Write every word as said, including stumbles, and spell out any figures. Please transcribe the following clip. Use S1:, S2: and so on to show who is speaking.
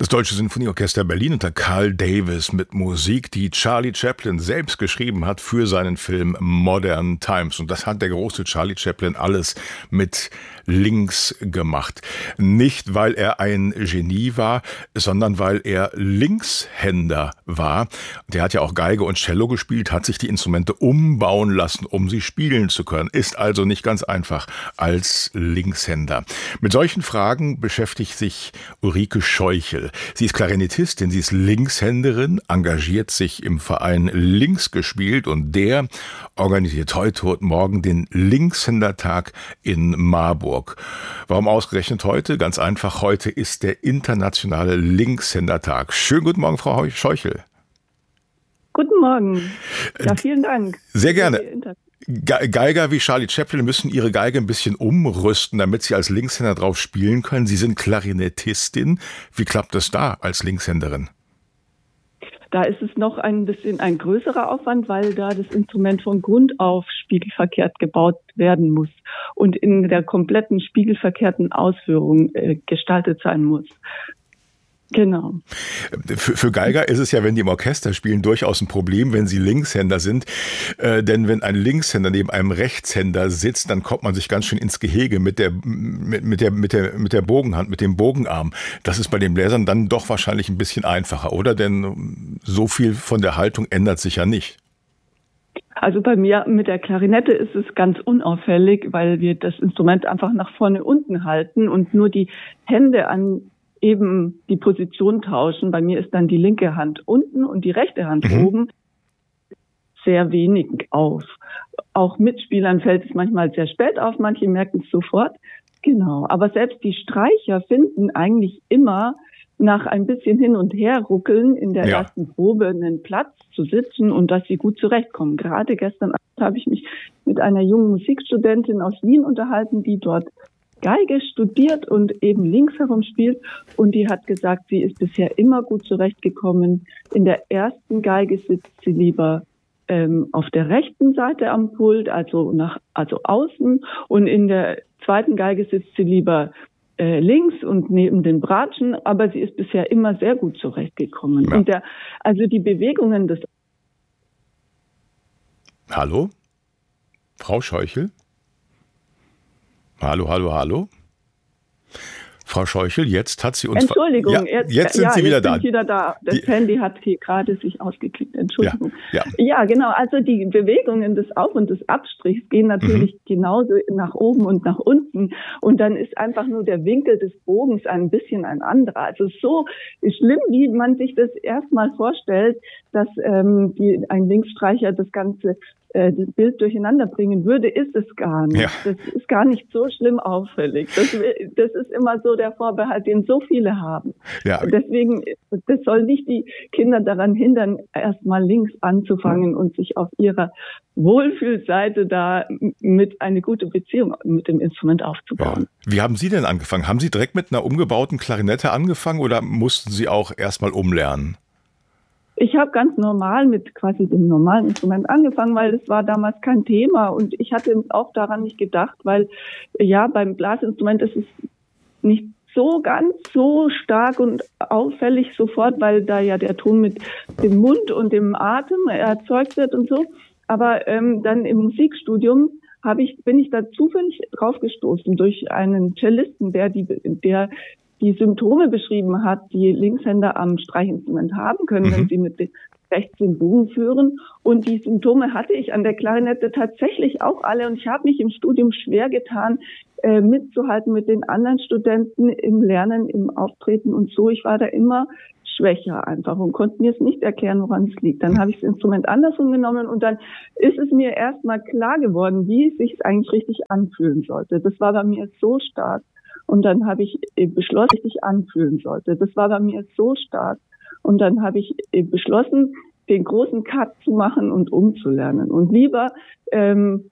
S1: Das Deutsche Sinfonieorchester Berlin unter Carl Davis mit Musik, die Charlie Chaplin selbst geschrieben hat für seinen Film Modern Times. Und das hat der große Charlie Chaplin alles mit links gemacht. Nicht, weil er ein Genie war, sondern weil er Linkshänder war. Der hat ja auch Geige und Cello gespielt, hat sich die Instrumente umbauen lassen, um sie spielen zu können. Ist also nicht ganz einfach als Linkshänder. Mit solchen Fragen beschäftigt sich Ulrike Scheuchel. Sie ist Klarinettistin, sie ist Linkshänderin, engagiert sich im Verein Links gespielt und der organisiert heute und morgen den Linkshändertag in Marburg. Warum ausgerechnet heute? Ganz einfach, heute ist der internationale Linkshändertag. Schönen guten Morgen, Frau Scheuchel.
S2: Guten Morgen. Ja, vielen Dank.
S1: Sehr gerne. Geiger wie Charlie Chaplin müssen ihre Geige ein bisschen umrüsten, damit sie als Linkshänder drauf spielen können. Sie sind Klarinettistin. Wie klappt das da als Linkshänderin?
S2: Da ist es noch ein bisschen ein größerer Aufwand, weil da das Instrument von Grund auf spiegelverkehrt gebaut werden muss und in der kompletten spiegelverkehrten Ausführung äh, gestaltet sein muss. Genau.
S1: Für, für Geiger ist es ja, wenn die im Orchester spielen, durchaus ein Problem, wenn sie Linkshänder sind. Äh, denn wenn ein Linkshänder neben einem Rechtshänder sitzt, dann kommt man sich ganz schön ins Gehege mit der, mit, mit der, mit der, mit der Bogenhand, mit dem Bogenarm. Das ist bei den Bläsern dann doch wahrscheinlich ein bisschen einfacher, oder? Denn so viel von der Haltung ändert sich ja nicht.
S2: Also bei mir mit der Klarinette ist es ganz unauffällig, weil wir das Instrument einfach nach vorne unten halten und nur die Hände an eben die Position tauschen. Bei mir ist dann die linke Hand unten und die rechte Hand mhm. oben. Sehr wenig auf. Auch Mitspielern fällt es manchmal sehr spät auf, manche merken es sofort. Genau. Aber selbst die Streicher finden eigentlich immer nach ein bisschen hin und her ruckeln in der ja. ersten Probe einen Platz zu sitzen und dass sie gut zurechtkommen. Gerade gestern Abend habe ich mich mit einer jungen Musikstudentin aus Wien unterhalten, die dort Geige studiert und eben links herum spielt. Und die hat gesagt, sie ist bisher immer gut zurechtgekommen. In der ersten Geige sitzt sie lieber ähm, auf der rechten Seite am Pult, also nach, also außen. Und in der zweiten Geige sitzt sie lieber äh, links und neben den Bratschen. Aber sie ist bisher immer sehr gut zurechtgekommen. Ja. Und der, also die Bewegungen des...
S1: Hallo? Frau Scheuchel? Hallo, hallo, hallo. Frau Scheuchel, jetzt hat sie uns...
S2: Entschuldigung,
S1: ja,
S2: jetzt,
S1: jetzt sind
S2: ja,
S1: Sie wieder
S2: jetzt
S1: da.
S2: Sind wieder da. Das die, Handy hat hier gerade sich ausgeklickt. Entschuldigung.
S1: Ja,
S2: ja. ja, genau. Also die Bewegungen des Auf- und des Abstrichs gehen natürlich mhm. genauso nach oben und nach unten. Und dann ist einfach nur der Winkel des Bogens ein bisschen ein anderer. Also so schlimm, wie man sich das erstmal vorstellt, dass ähm, die, ein Linksstreicher das Ganze das Bild durcheinander bringen würde, ist es gar nicht. Ja. Das ist gar nicht so schlimm auffällig. Das, das ist immer so der Vorbehalt, den so viele haben. Ja. Deswegen, das soll nicht die Kinder daran hindern, erstmal links anzufangen und sich auf ihrer Wohlfühlseite da mit eine gute Beziehung mit dem Instrument aufzubauen.
S1: Ja. Wie haben Sie denn angefangen? Haben Sie direkt mit einer umgebauten Klarinette angefangen oder mussten Sie auch erstmal umlernen?
S2: Ich habe ganz normal mit quasi dem normalen Instrument angefangen, weil das war damals kein Thema und ich hatte auch daran nicht gedacht, weil ja beim Blasinstrument ist es nicht so ganz so stark und auffällig sofort, weil da ja der Ton mit dem Mund und dem Atem erzeugt wird und so. Aber ähm, dann im Musikstudium habe ich bin ich da zufällig drauf gestoßen durch einen Cellisten, der die der die Symptome beschrieben hat, die Linkshänder am Streichinstrument haben können, mhm. wenn sie mit rechts den Bogen führen. Und die Symptome hatte ich an der Klarinette tatsächlich auch alle. Und ich habe mich im Studium schwer getan, äh, mitzuhalten mit den anderen Studenten im Lernen, im Auftreten und so. Ich war da immer schwächer einfach und konnte mir es nicht erklären, woran es liegt. Dann habe ich das Instrument andersrum genommen und dann ist es mir erstmal klar geworden, wie es sich eigentlich richtig anfühlen sollte. Das war bei mir so stark. Und dann habe ich beschlossen, dass ich anfühlen sollte. Das war bei mir so stark. Und dann habe ich beschlossen, den großen Cut zu machen und umzulernen. Und lieber ähm,